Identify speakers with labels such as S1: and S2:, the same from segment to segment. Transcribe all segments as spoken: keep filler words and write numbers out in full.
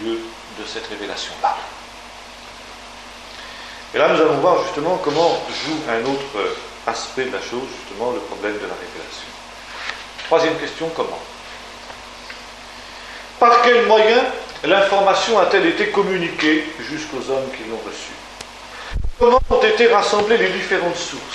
S1: lieu de cette révélation-là. Et là, nous allons voir justement comment joue un autre aspect de la chose, justement le problème de la révélation. Troisième question, comment ? Par quels moyens l'information a-t-elle été communiquée jusqu'aux hommes qui l'ont reçue ? Comment ont été rassemblées les différentes sources ?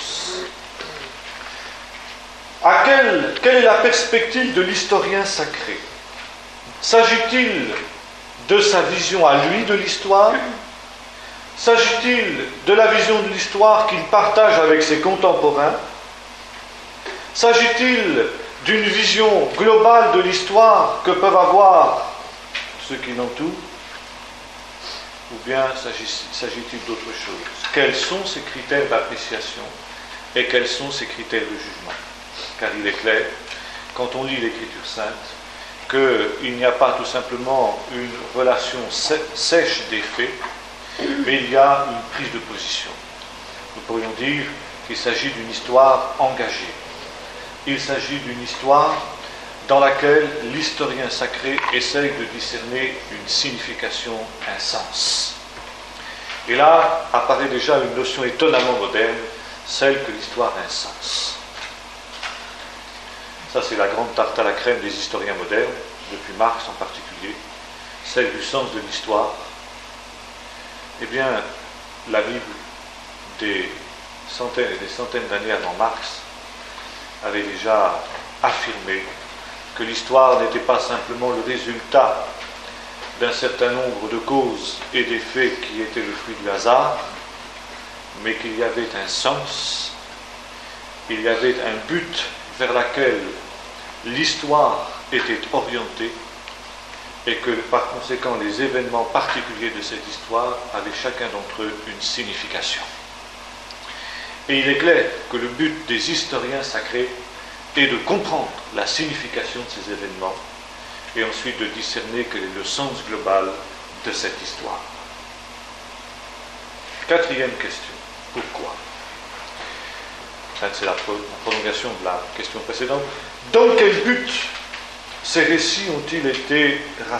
S1: À quelle, quelle est la perspective de l'historien sacré ? S'agit-il de sa vision à lui de l'histoire ? S'agit-il de la vision de l'histoire qu'il partage avec ses contemporains ? S'agit-il d'une vision globale de l'histoire que peuvent avoir ceux qui l'entourent ? Ou bien s'agit-il d'autre chose ? Quels sont ces critères d'appréciation et quels sont ces critères de jugement ? Car il est clair, quand on lit l'Écriture sainte, qu'il n'y a pas tout simplement une relation sèche des faits, mais il y a une prise de position. Nous pourrions dire qu'il s'agit d'une histoire engagée. Il s'agit d'une histoire dans laquelle l'historien sacré essaye de discerner une signification, un sens. Et là apparaît déjà une notion étonnamment moderne, celle que l'histoire a un sens. Ça, c'est la grande tarte à la crème des historiens modernes, depuis Marx en particulier, celle du sens de l'histoire. Eh bien, la Bible, des centaines et des centaines d'années avant Marx, avait déjà affirmé que l'histoire n'était pas simplement le résultat d'un certain nombre de causes et d'effets qui étaient le fruit du hasard, mais qu'il y avait un sens, il y avait un but vers lequel l'histoire était orientée et que par conséquent les événements particuliers de cette histoire avaient chacun d'entre eux une signification. Et il est clair que le but des historiens sacrés est de comprendre la signification de ces événements et ensuite de discerner quel est le sens global de cette histoire. Quatrième question, pourquoi ? C'est la prolongation de la question précédente. Dans quel but ces récits ont-ils été rassemblés ?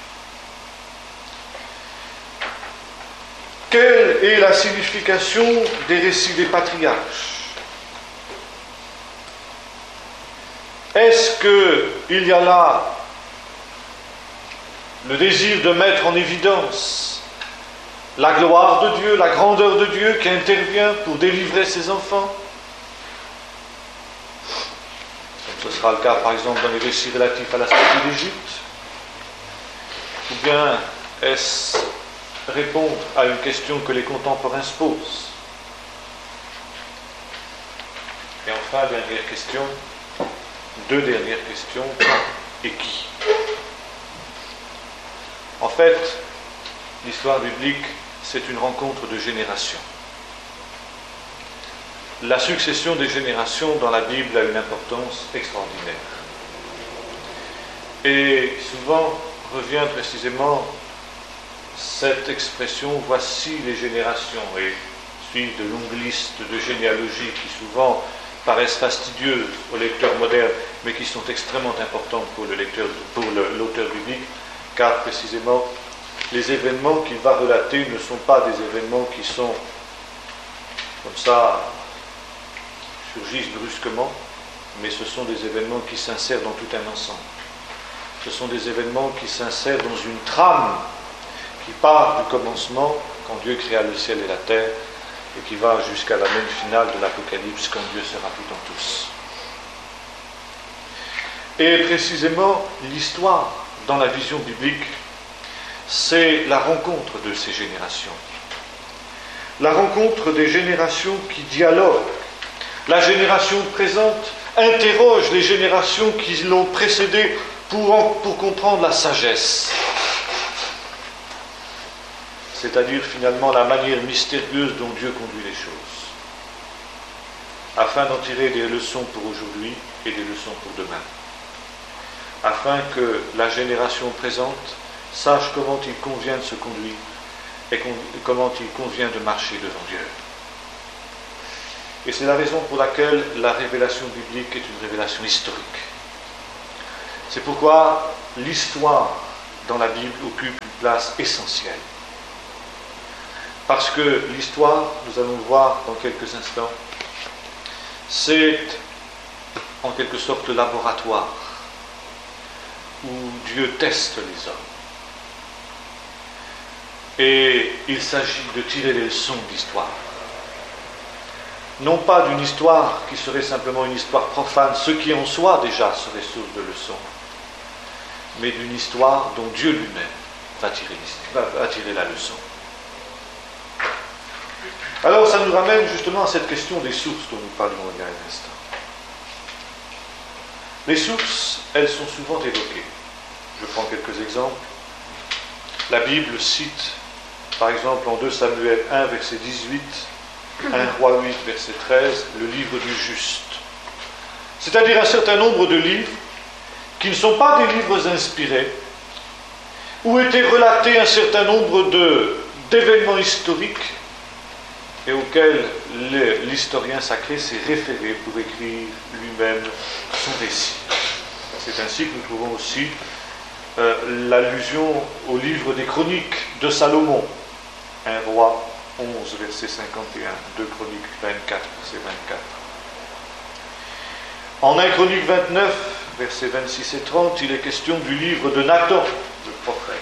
S1: Quelle est la signification des récits des patriarches ? Est-ce qu'il y a là le désir de mettre en évidence la gloire de Dieu, la grandeur de Dieu qui intervient pour délivrer ses enfants ? Comme ce sera le cas par exemple dans les récits relatifs à la sortie d'Égypte. Ou bien est-ce répondre à une question que les contemporains se posent ? Et enfin, dernière question, deux dernières questions, et qui ? En fait, l'histoire biblique, c'est une rencontre de générations. La succession des générations dans la Bible a une importance extraordinaire. Et souvent revient précisément cette expression « voici les générations » et suivent de longues listes de généalogies qui souvent paraissent fastidieuses aux lecteurs modernes, mais qui sont extrêmement importantes pour le lecteur, pour le, l'auteur biblique, car précisément les événements qu'il va relater ne sont pas des événements qui sont comme ça, surgissent brusquement, mais ce sont des événements qui s'insèrent dans tout un ensemble. Ce sont des événements qui s'insèrent dans une trame qui part du commencement, quand Dieu créa le ciel et la terre, et qui va jusqu'à la même finale de l'Apocalypse, quand Dieu sera tout en tous. Et précisément, l'histoire, dans la vision biblique, c'est la rencontre de ces générations. La rencontre des générations qui dialoguent. La génération présente interroge les générations qui l'ont précédée pour, en, pour comprendre la sagesse. C'est-à-dire finalement la manière mystérieuse dont Dieu conduit les choses, afin d'en tirer des leçons pour aujourd'hui et des leçons pour demain, afin que la génération présente sache comment il convient de se conduire et comment il convient de marcher devant Dieu. Et c'est la raison pour laquelle la révélation biblique est une révélation historique. C'est pourquoi l'histoire dans la Bible occupe une place essentielle. Parce que l'histoire, nous allons le voir dans quelques instants, c'est en quelque sorte le laboratoire où Dieu teste les hommes. Et il s'agit de tirer les leçons de l'histoire. Non pas d'une histoire qui serait simplement une histoire profane, ce qui en soi déjà serait source de leçons, mais d'une histoire dont Dieu lui-même va tirer, va tirer la leçon. Alors ça nous ramène justement à cette question des sources dont nous parlions il y a un instant. Les sources, elles sont souvent évoquées. Je prends quelques exemples. La Bible cite, par exemple, en deux Samuel un, verset dix-huit, un Roi huit, verset treize, le livre du juste. C'est-à-dire un certain nombre de livres qui ne sont pas des livres inspirés, où étaient relatés un certain nombre de, d'événements historiques et auxquels l'historien sacré s'est référé pour écrire lui-même son récit. C'est ainsi que nous trouvons aussi euh, l'allusion au livre des Chroniques de Salomon, un Roi onze, verset cinquante et un, deux Chroniques vingt-quatre, verset vingt-quatre. En un Chronique vingt-neuf, versets vingt-six et trente, il est question du livre de Nathan, le prophète.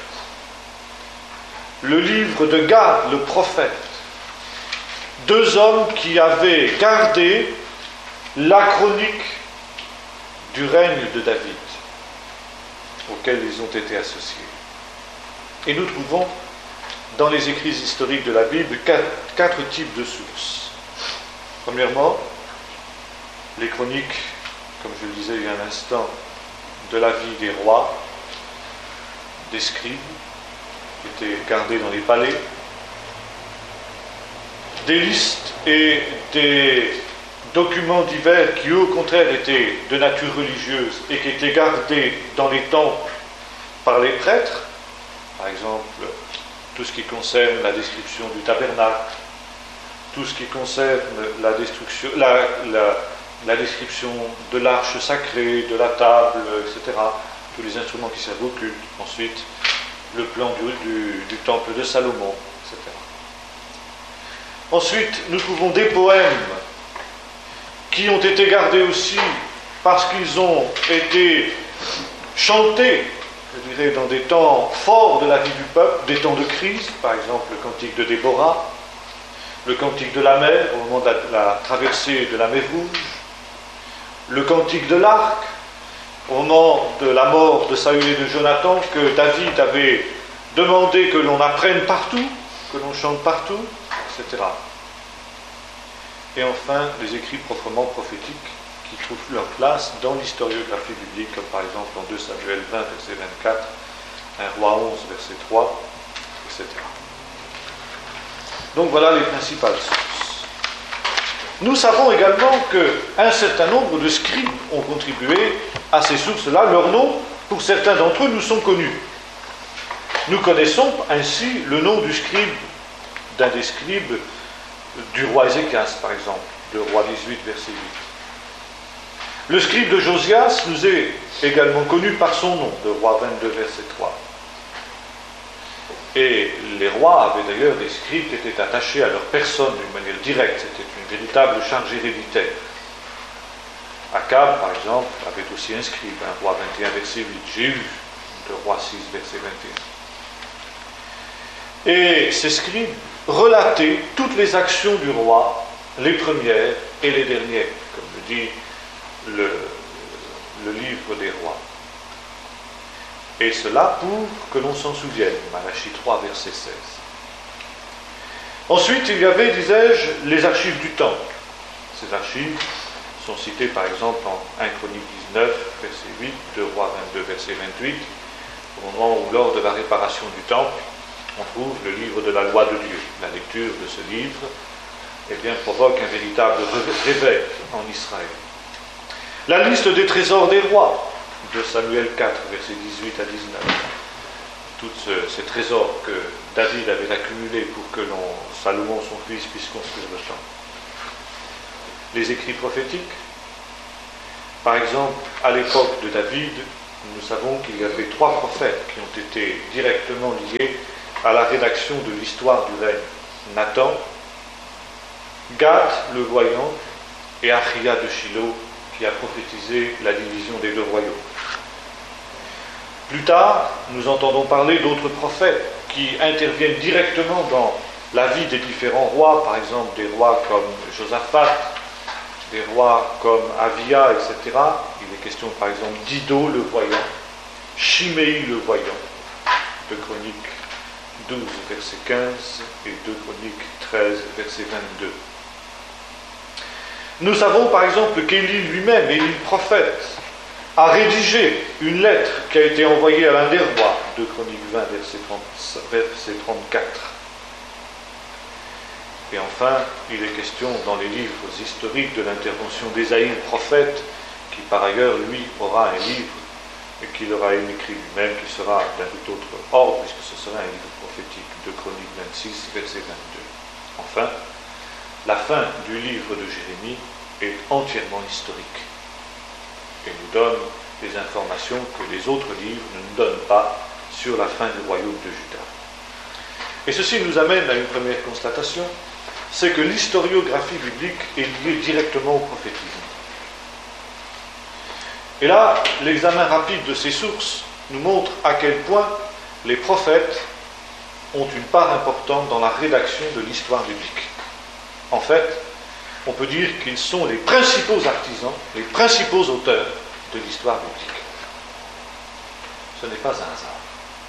S1: Le livre de Gad, le prophète. Deux hommes qui avaient gardé la chronique du règne de David, auquel ils ont été associés. Et nous trouvons dans les écrits historiques de la Bible quatre, quatre types de sources. Premièrement, les chroniques, comme je le disais il y a un instant, de la vie des rois, des scribes, qui étaient gardés dans les palais, des listes et des documents divers qui, eux, au contraire, étaient de nature religieuse et qui étaient gardés dans les temples par les prêtres, par exemple, tout ce qui concerne la description du tabernacle, tout ce qui concerne la, destruction, la, la, la description de l'arche sacrée, de la table, et cetera, tous les instruments qui servent au culte, ensuite le plan du, du, du temple de Salomon, et cetera. Ensuite, nous trouvons des poèmes qui ont été gardés aussi parce qu'ils ont été chantés, je dirais, dans des temps forts de la vie du peuple, des temps de crise, par exemple le cantique de Déborah, le cantique de la mer, au moment de la, la traversée de la mer Rouge, le cantique de l'arc, au moment de la mort de Saül et de Jonathan, que David avait demandé que l'on apprenne partout, que l'on chante partout, et cetera. Et enfin, les écrits proprement prophétiques qui trouvent leur place dans l'historiographie biblique, comme par exemple en deux Samuel vingt, verset vingt-quatre, un Roi onze, verset trois, et cetera. Donc voilà les principales sources. Nous savons également qu'un certain nombre de scribes ont contribué à ces sources-là. Leurs noms, pour certains d'entre eux, nous sont connus. Nous connaissons ainsi le nom du scribe, d'un des scribes du roi Ézéchias, par exemple, de Roi dix-huit, verset huit. Le scribe de Josias nous est également connu par son nom, de Roi vingt-deux, verset trois. Et les rois avaient d'ailleurs des scribes qui étaient attachés à leur personne d'une manière directe. C'était une véritable charge héréditaire. Akab, par exemple, avait aussi un scribe, un Roi vingt et un, verset huit. Jéhu, de Roi six, verset vingt et un. Et ces scribes relataient toutes les actions du roi, les premières et les dernières, comme le dit le, le livre des rois. Et cela pour que l'on s'en souvienne, Malachie trois, verset seize. Ensuite, il y avait, disais-je, les archives du temple. Ces archives sont citées par exemple en un Chronique dix-neuf, verset huit, deux Rois vingt-deux, verset vingt-huit, au moment où, lors de la réparation du temple, on trouve le livre de la loi de Dieu. La lecture de ce livre, eh bien, provoque un véritable réveil en Israël. La liste des trésors des rois, de Samuel quatre, versets dix-huit à dix-neuf. Tous ce, ces trésors que David avait accumulés pour que l'on, Salomon, son fils, puisse construire le temple. Les écrits prophétiques, par exemple, à l'époque de David, nous savons qu'il y avait trois prophètes qui ont été directement liés à la rédaction de l'histoire du règne. Nathan, Gad le voyant, et Achia de Shiloh, qui a prophétisé la division des deux royaumes. Plus tard, nous entendons parler d'autres prophètes qui interviennent directement dans la vie des différents rois, par exemple des rois comme Josaphat, des rois comme Avia, et cetera. Il est question par exemple d'Ido le voyant, Shimei le voyant, deux Chroniques douze, verset quinze, et deux Chroniques treize, verset vingt-deux. Nous savons par exemple qu'Élie lui-même, Élie le prophète, a rédigé une lettre qui a été envoyée à l'un des rois, deux Chroniques vingt, verset, trente, verset trente-quatre. Et enfin, il est question dans les livres historiques de l'intervention d'Ésaïe le prophète, qui par ailleurs, lui, aura un livre et qu'il aura écrit lui-même, qui sera d'un tout autre ordre, puisque ce sera un livre prophétique, deux Chroniques vingt-six, verset vingt-deux. Enfin, la fin du livre de Jérémie est entièrement historique et nous donne des informations que les autres livres ne nous donnent pas sur la fin du royaume de Juda. Et ceci nous amène à une première constatation, c'est que l'historiographie biblique est liée directement au prophétisme. Et là, l'examen rapide de ces sources nous montre à quel point les prophètes ont une part importante dans la rédaction de l'histoire biblique. En fait, on peut dire qu'ils sont les principaux artisans, les principaux auteurs de l'histoire biblique. Ce n'est pas un hasard.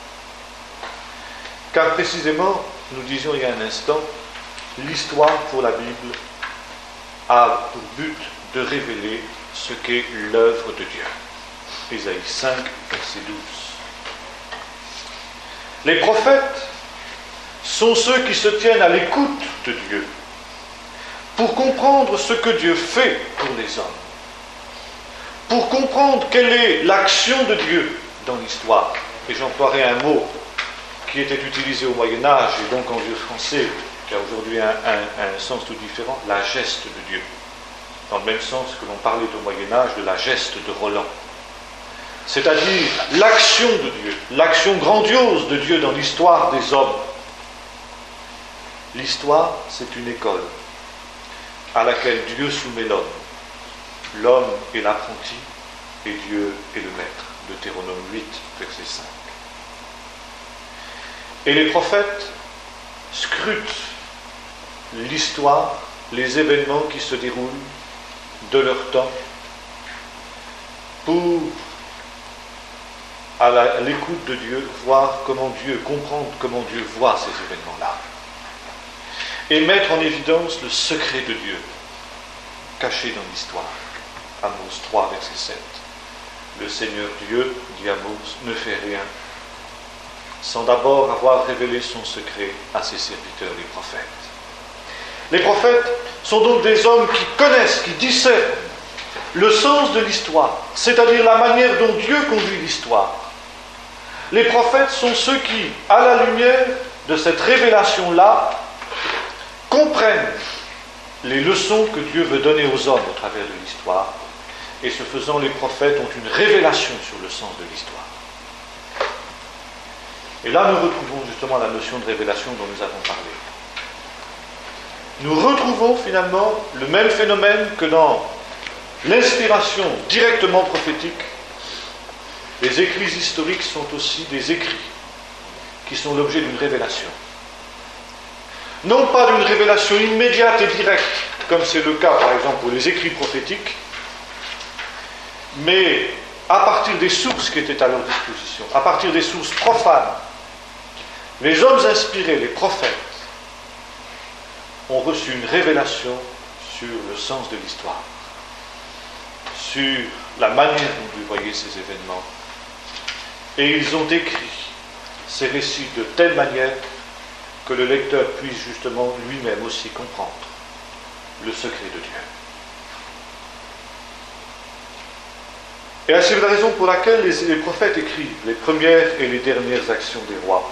S1: Car précisément, nous disions il y a un instant, l'histoire pour la Bible a pour but de révéler ce qu'est l'œuvre de Dieu. Ésaïe cinq, verset douze. Les prophètes sont ceux qui se tiennent à l'écoute de Dieu pour comprendre ce que Dieu fait pour les hommes, pour comprendre quelle est l'action de Dieu dans l'histoire. Et j'emploierai un mot qui était utilisé au Moyen-Âge et donc en vieux français, qui a aujourd'hui un, un, un sens tout différent, la geste de Dieu. Dans le même sens que l'on parlait au Moyen-Âge de la geste de Roland. C'est-à-dire l'action de Dieu, l'action grandiose de Dieu dans l'histoire des hommes. L'histoire, c'est une école à laquelle Dieu soumet l'homme. L'homme est l'apprenti et Dieu est le maître. Deutéronome huit, verset cinq. Et les prophètes scrutent l'histoire, les événements qui se déroulent de leur temps pour, à, la, à l'écoute de Dieu, voir comment Dieu, comprendre comment Dieu voit ces événements-là. Et mettre en évidence le secret de Dieu, caché dans l'histoire. Amos trois, verset sept. Le Seigneur Dieu, dit Amos, ne fait rien sans d'abord avoir révélé son secret à ses serviteurs, les prophètes. Les prophètes sont donc des hommes qui connaissent, qui discernent le sens de l'histoire, c'est-à-dire la manière dont Dieu conduit l'histoire. Les prophètes sont ceux qui, à la lumière de cette révélation-là, comprennent les leçons que Dieu veut donner aux hommes au travers de l'histoire. Et ce faisant, les prophètes ont une révélation sur le sens de l'histoire. Et là, nous retrouvons justement la notion de révélation dont nous avons parlé. Nous retrouvons finalement le même phénomène que dans l'inspiration directement prophétique. Les écrits historiques sont aussi des écrits qui sont l'objet d'une révélation. Non pas d'une révélation immédiate et directe, comme c'est le cas par exemple pour les écrits prophétiques, mais à partir des sources qui étaient à leur disposition, à partir des sources profanes. Les hommes inspirés, les prophètes, ont reçu une révélation sur le sens de l'histoire, sur la manière dont Dieu voyait ces événements. Et ils ont écrit ces récits de telle manière que le lecteur puisse justement lui-même aussi comprendre le secret de Dieu. Et c'est la raison pour laquelle les, les prophètes écrivent les premières et les dernières actions des rois.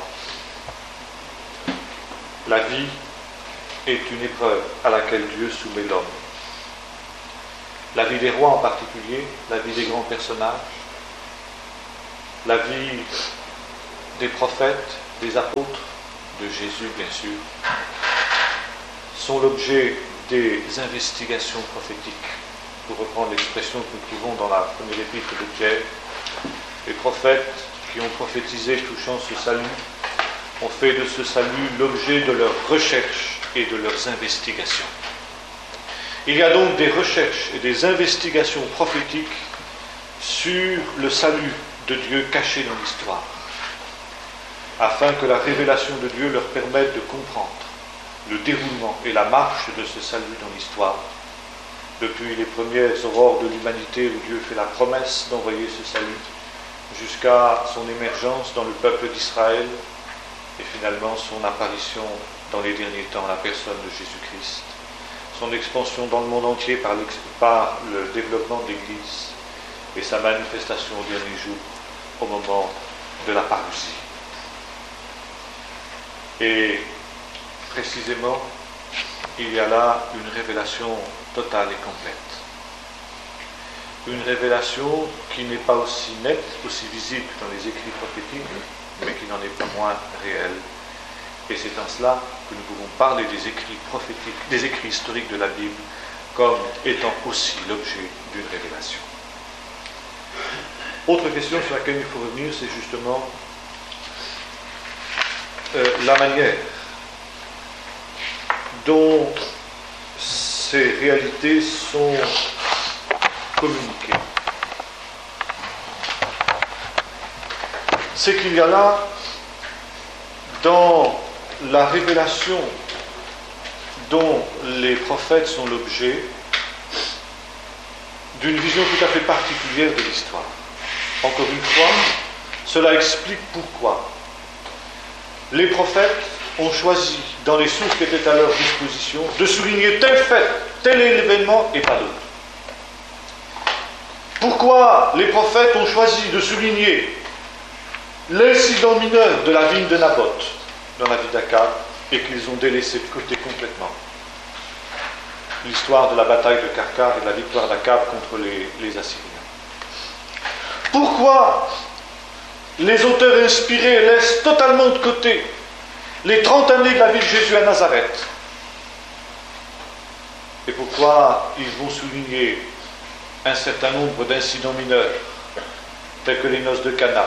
S1: La vie est une épreuve à laquelle Dieu soumet l'homme. La vie des rois en particulier, la vie des grands personnages, la vie des prophètes, des apôtres, de Jésus bien sûr, sont l'objet des investigations prophétiques. Pour reprendre l'expression que nous trouvons dans la première épître de Pierre, les prophètes qui ont prophétisé touchant ce salut ont fait de ce salut l'objet de leurs recherches et de leurs investigations. Il y a donc des recherches et des investigations prophétiques sur le salut de Dieu caché dans l'histoire, afin que la révélation de Dieu leur permette de comprendre le déroulement et la marche de ce salut dans l'histoire, depuis les premières aurores de l'humanité où Dieu fait la promesse d'envoyer ce salut, jusqu'à son émergence dans le peuple d'Israël, et finalement son apparition dans les derniers temps, la personne de Jésus-Christ, son expansion dans le monde entier par, par le développement de l'Église, et sa manifestation au dernier jour, au moment de la parousie. Et précisément, il y a là une révélation totale et complète. Une révélation qui n'est pas aussi nette, aussi visible dans les écrits prophétiques, mais qui n'en est pas moins réelle. Et c'est en cela que nous pouvons parler des écrits prophétiques, des écrits historiques de la Bible, comme étant aussi l'objet d'une révélation. Autre question sur laquelle il faut revenir, c'est justement euh, la manière dont ces réalités sont communiquées. C'est qu'il y a là, dans la révélation dont les prophètes sont l'objet, d'une vision tout à fait particulière de l'histoire. Encore une fois, cela explique pourquoi les prophètes ont choisi, dans les sources qui étaient à leur disposition, de souligner tel fait, tel événement et pas d'autre. Pourquoi les prophètes ont choisi de souligner l'incident mineur de la vigne de Naboth dans la vie d'Akab et qu'ils ont délaissé de côté complètement l'histoire de la bataille de Karkar et de la victoire d'Akab contre les, les Assyriens. Pourquoi les auteurs inspirés laissent totalement de côté les trente années de la vie de Jésus à Nazareth? Et pourquoi ils vont souligner un certain nombre d'incidents mineurs, tels que les noces de Cana,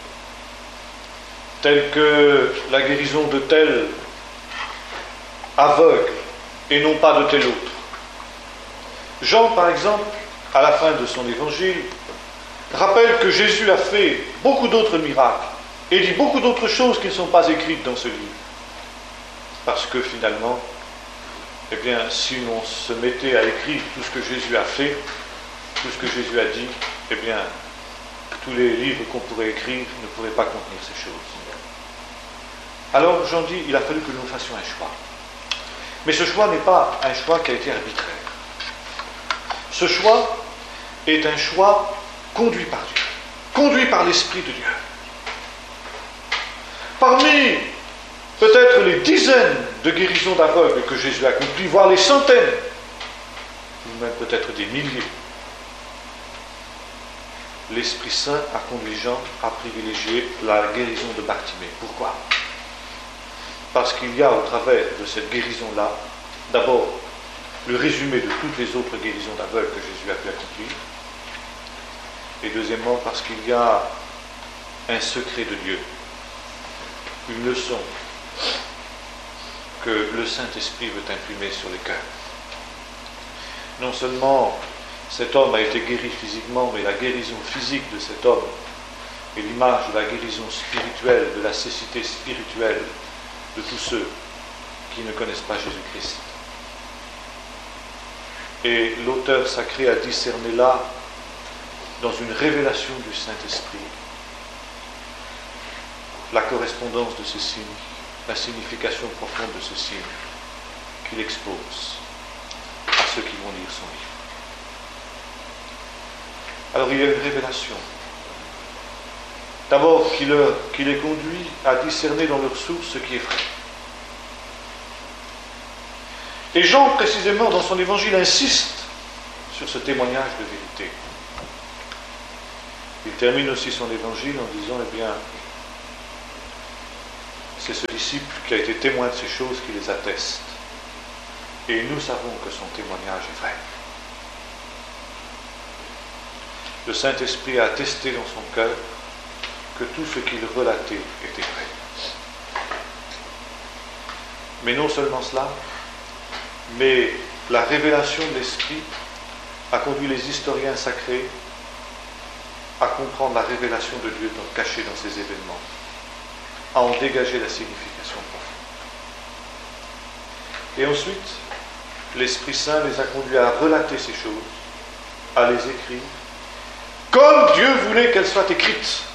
S1: tels que la guérison de tel aveugle et non pas de tel autre? Jean, par exemple, à la fin de son évangile, rappelle que Jésus a fait beaucoup d'autres miracles et dit beaucoup d'autres choses qui ne sont pas écrites dans ce livre. Parce que finalement, eh bien, si l'on se mettait à écrire tout ce que Jésus a fait, tout ce que Jésus a dit, eh bien, tous les livres qu'on pourrait écrire ne pourraient pas contenir ces choses. Alors, Jean dit, il a fallu que nous fassions un choix. Mais ce choix n'est pas un choix qui a été arbitraire. Ce choix est un choix conduit par Dieu, conduit par l'Esprit de Dieu. Parmi peut-être les dizaines de guérisons d'aveugles que Jésus a accomplies, voire les centaines, ou même peut-être des milliers, l'Esprit Saint a conduit Jean à privilégier la guérison de Bartimée. Pourquoi? Parce qu'il y a au travers de cette guérison-là, d'abord, le résumé de toutes les autres guérisons d'aveugles que Jésus a pu accomplir, et deuxièmement, parce qu'il y a un secret de Dieu, une leçon que le Saint-Esprit veut imprimer sur les cœurs. Non seulement cet homme a été guéri physiquement, mais la guérison physique de cet homme est l'image de la guérison spirituelle, de la cécité spirituelle de tous ceux qui ne connaissent pas Jésus-Christ. Et l'auteur sacré a discerné là, dans une révélation du Saint-Esprit, la correspondance de ce signe, la signification profonde de ce signe qu'il expose à ceux qui vont lire son livre. Alors il y a une révélation. D'abord qui, leur, qui les conduit à discerner dans leur source ce qui est vrai. Et Jean, précisément, dans son évangile, insiste sur ce témoignage de vérité. Il termine aussi son évangile en disant, eh bien, c'est ce disciple qui a été témoin de ces choses qui les atteste. Et nous savons que son témoignage est vrai. Le Saint-Esprit a attesté dans son cœur que tout ce qu'il relatait était vrai. Mais non seulement cela, mais la révélation de l'Esprit a conduit les historiens sacrés à comprendre la révélation de Dieu cachée dans ces événements, à en dégager la signification profonde. Et ensuite, l'Esprit Saint les a conduits à relater ces choses, à les écrire, comme Dieu voulait qu'elles soient écrites,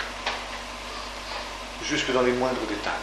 S1: jusque dans les moindres détails.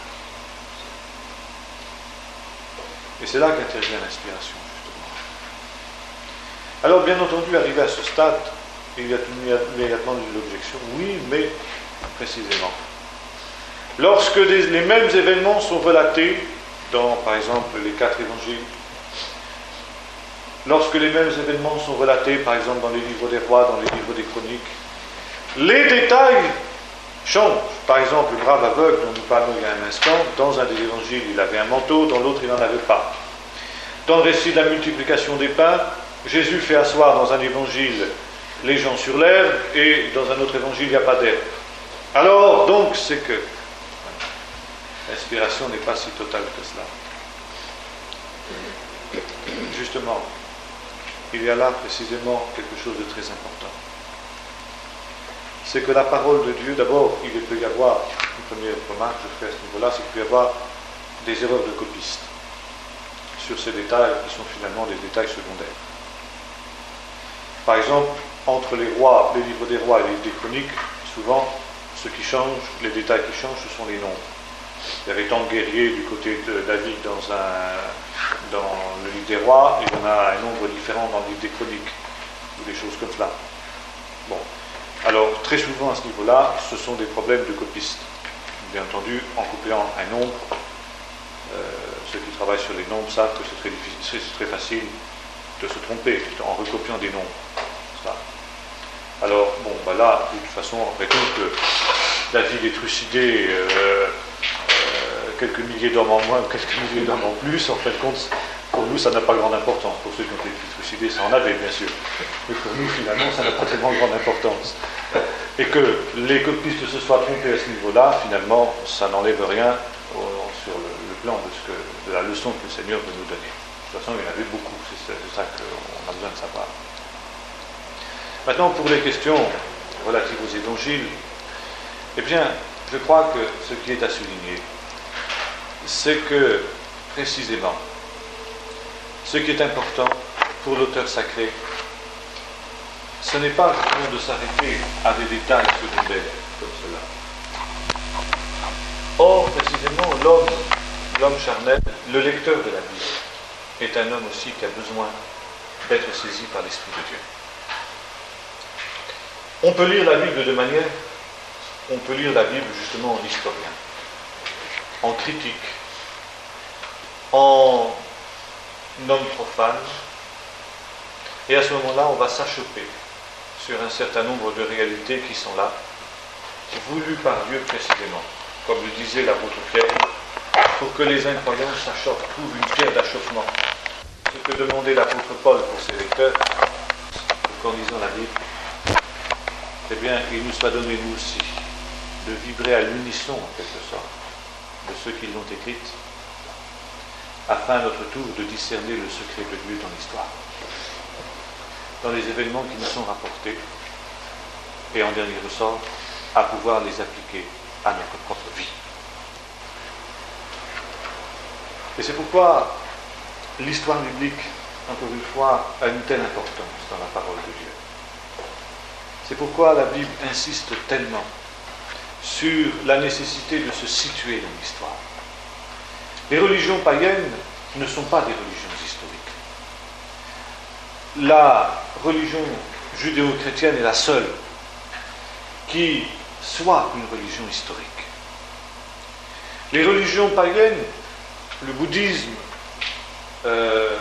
S1: Et c'est là qu'intervient l'inspiration, justement. Alors, bien entendu, arrivé à ce stade, il y a immédiatement l'objection, oui, mais précisément. Lorsque des, les mêmes événements sont relatés dans, par exemple, les quatre évangiles, lorsque les mêmes événements sont relatés, par exemple, dans les livres des rois, dans les livres des chroniques, les détails changent. Par exemple, le brave aveugle dont nous parlons il y a un instant, dans un des évangiles, il avait un manteau, dans l'autre, il n'en avait pas. Dans le récit de la multiplication des pains, Jésus fait asseoir dans un évangile les gens sur l'herbe, et dans un autre évangile, il n'y a pas d'herbe. Alors, donc, c'est que l'inspiration n'est pas si totale que cela. Justement, il y a là précisément quelque chose de très important. C'est que la parole de Dieu, d'abord, il peut y avoir, une première remarque que je fais à ce niveau-là, c'est qu'il peut y avoir des erreurs de copistes sur ces détails qui sont finalement des détails secondaires. Par exemple, entre les rois, les livres des rois et les livres des chroniques, souvent, ce qui change, les détails qui changent, ce sont les nombres. Il y avait tant de guerriers du côté de David dans, un, dans le livre des rois, et il y en a un nombre différent dans le livre des chroniques, ou des choses comme cela. Bon. Alors, très souvent à ce niveau-là, ce sont des problèmes de copistes. Bien entendu, en copiant un nombre, euh, ceux qui travaillent sur les nombres savent que c'est très, difficile, c'est très facile de se tromper en recopiant des nombres. Ça. Alors, bon, bah là, de toute façon, après tout, que David est trucidé euh, euh, quelques milliers d'hommes en moins ou quelques milliers d'hommes en plus, en fin de compte, pour nous, ça n'a pas grande importance. Pour ceux qui ont été trucidés, ça en avait, bien sûr. Mais pour nous, finalement, ça n'a pas tellement grande importance. Et que les copistes se soient trompés à ce niveau-là, finalement, ça n'enlève rien au, sur le, le plan de, ce que, de la leçon que le Seigneur veut nous donner. De toute façon, il y en avait beaucoup, c'est ça qu'on a besoin de savoir. Maintenant, pour les questions relatives aux évangiles, eh bien, je crois que ce qui est à souligner, c'est que, précisément, ce qui est important pour l'auteur sacré, ce n'est pas justement de s'arrêter à des détails secondaires comme cela. Or, précisément, l'homme, l'homme charnel, le lecteur de la Bible, est un homme aussi qui a besoin d'être saisi par l'Esprit de Dieu. On peut lire la Bible de deux manières. On peut lire la Bible justement en historien, en critique, en homme profane, et à ce moment-là, on va s'achoper sur un certain nombre de réalités qui sont là, voulues par Dieu précisément. Comme le disait l'apôtre Pierre, pour que les incroyants s'achoppent, trouvent une pierre d'achoppement. Ce que demandait l'apôtre Paul pour ses lecteurs, pour qu'en lisant la Bible, eh bien, il nous soit donné, nous aussi, de vibrer à l'unisson, en quelque sorte, de ceux qui l'ont écrite, afin, à notre tour, de discerner le secret de Dieu dans l'histoire, dans les événements qui nous sont rapportés, et en dernier ressort, à pouvoir les appliquer à notre propre vie. Et c'est pourquoi l'histoire biblique, encore une fois, a une telle importance dans la parole de Dieu. C'est pourquoi la Bible insiste tellement sur la nécessité de se situer dans l'histoire. Les religions païennes ne sont pas des religions historiques. La religion judéo-chrétienne est la seule qui soit une religion historique. Les religions païennes, le bouddhisme, euh,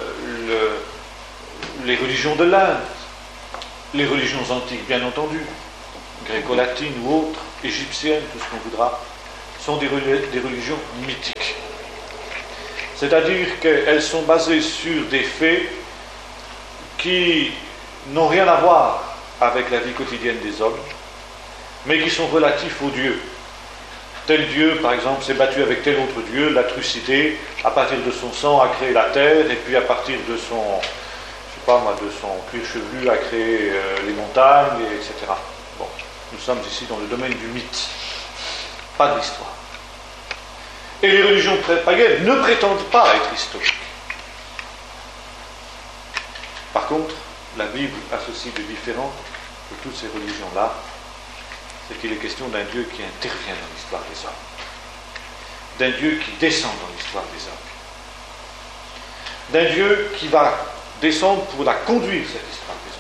S1: le, les religions de l'Inde, les religions antiques, bien entendu, gréco-latines ou autres, égyptiennes, tout ce qu'on voudra, sont des, reli- des religions mythiques. C'est-à-dire qu'elles sont basées sur des faits qui n'ont rien à voir avec la vie quotidienne des hommes, mais qui sont relatifs aux dieux. Tel dieu, par exemple, s'est battu avec tel autre dieu, l'a trucidé, à partir de son sang a créé la terre, et puis à partir de son, je sais pas moi, de son cuir chevelu a créé euh, les montagnes, et etc. Bon, nous sommes ici dans le domaine du mythe, pas de l'histoire. Et les religions païennes ne prétendent pas être historiques. Par contre, la Bible associe de différents de toutes ces religions-là, c'est qu'il est question d'un Dieu qui intervient dans l'histoire des hommes, d'un Dieu qui descend dans l'histoire des hommes, d'un Dieu qui va descendre pour la conduire, cette histoire des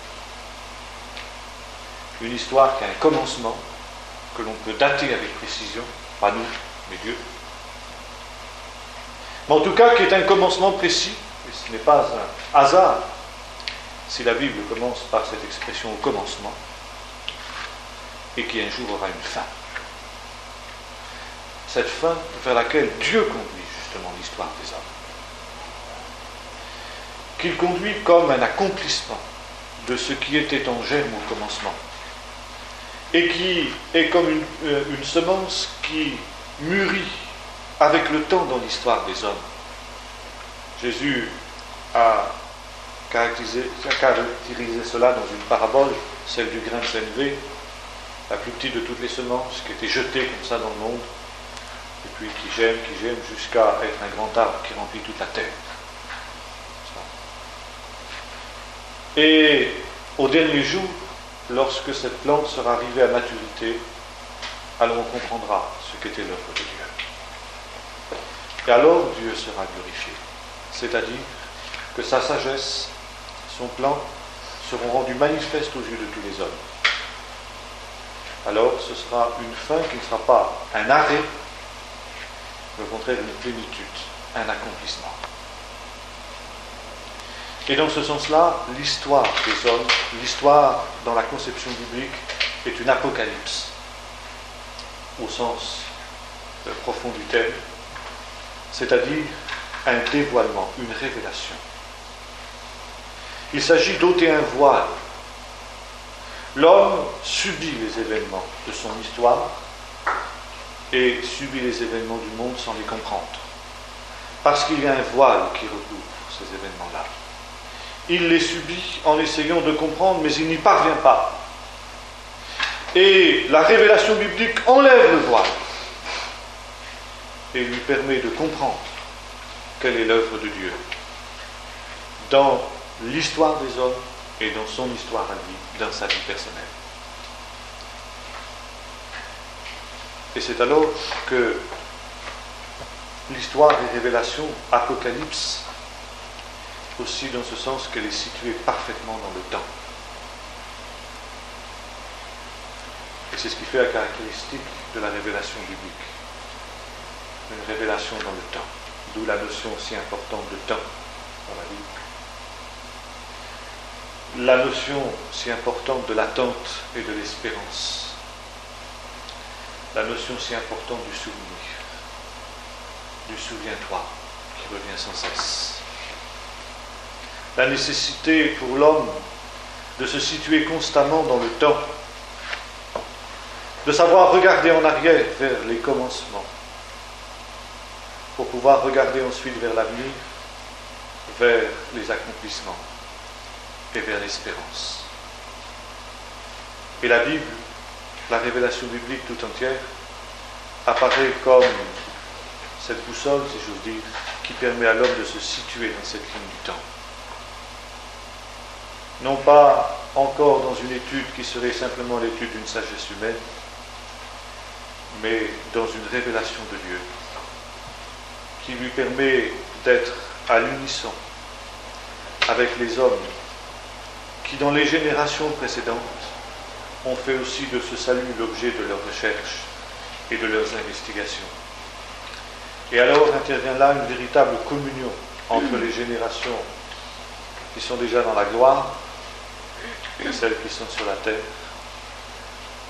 S1: hommes. Une histoire qui a un commencement, que l'on peut dater avec précision, pas nous, mais Dieu. Mais en tout cas, qui est un commencement précis, et ce n'est pas un hasard si la Bible commence par cette expression au commencement, et qui un jour aura une fin. Cette fin vers laquelle Dieu conduit justement l'histoire des hommes. Qu'il conduit comme un accomplissement de ce qui était en germe au commencement, et qui est comme une, une semence qui mûrit avec le temps dans l'histoire des hommes. Jésus a caractérisé, a caractérisé cela dans une parabole, celle du grain de sénévé, la plus petite de toutes les semences, qui était jetée comme ça dans le monde, et puis qui germe, qui germe, jusqu'à être un grand arbre qui remplit toute la terre. Et au dernier jour, lorsque cette plante sera arrivée à maturité, alors on comprendra ce qu'était l'œuvre de Dieu. Et alors Dieu sera glorifié. C'est-à-dire que sa sagesse, son plan, seront rendus manifestes aux yeux de tous les hommes. Alors ce sera une fin qui ne sera pas un arrêt, mais au contraire une plénitude, un accomplissement. Et dans ce sens-là, l'histoire des hommes, l'histoire dans la conception biblique, est une apocalypse, au sens euh, profond du terme, c'est-à-dire un dévoilement, une révélation. Il s'agit d'ôter un voile. L'homme subit les événements de son histoire et subit les événements du monde sans les comprendre. Parce qu'il y a un voile qui recouvre ces événements-là. Il les subit en essayant de comprendre, mais il n'y parvient pas. Et la révélation biblique enlève le voile et lui permet de comprendre quelle est l'œuvre de Dieu dans l'histoire des hommes et dans son histoire à lui, dans sa vie personnelle. Et c'est alors que l'histoire des révélations, Apocalypse, aussi dans ce sens qu'elle est située parfaitement dans le temps. Et c'est ce qui fait la caractéristique de la révélation biblique. Une révélation dans le temps, d'où la notion aussi importante de temps dans la Bible. La notion si importante de l'attente et de l'espérance. La notion si importante du souvenir, du souviens-toi, qui revient sans cesse. La nécessité pour l'homme de se situer constamment dans le temps, de savoir regarder en arrière vers les commencements, pour pouvoir regarder ensuite vers l'avenir, vers les accomplissements et vers l'espérance. Et la Bible, la révélation biblique tout entière, apparaît comme cette boussole, si j'ose dire, qui permet à l'homme de se situer dans cette ligne du temps. Non pas encore dans une étude qui serait simplement l'étude d'une sagesse humaine, mais dans une révélation de Dieu, qui lui permet d'être à l'unisson avec les hommes qui, dans les générations précédentes, ont fait aussi de ce salut l'objet de leurs recherches et de leurs investigations. Et alors intervient là une véritable communion entre les générations qui sont déjà dans la gloire et celles qui sont sur la terre,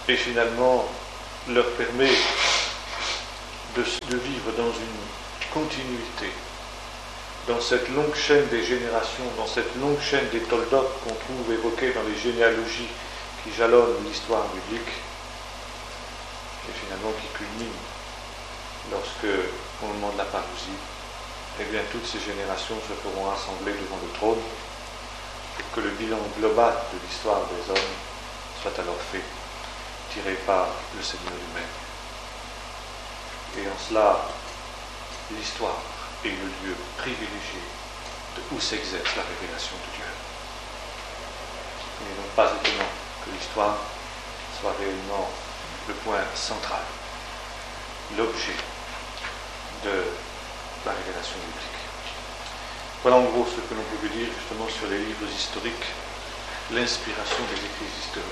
S1: et finalement leur permet de, de vivre dans une continuité, dans cette longue chaîne des générations, dans cette longue chaîne des Toldot qu'on trouve évoquée dans les généalogies qui jalonnent l'histoire biblique, et finalement qui culmine lorsque, au moment de la parousie, eh bien, toutes ces générations se feront rassembler devant le trône pour que le bilan global de l'histoire des hommes soit alors fait, tiré par le Seigneur lui-même. Et en cela, l'histoire est le lieu privilégié de où s'exerce la révélation de Dieu. Il n'est donc pas étonnant que l'histoire soit réellement le point central, l'objet de la révélation biblique. Voilà en gros ce que l'on peut dire justement sur les livres historiques, l'inspiration des écrits historiques.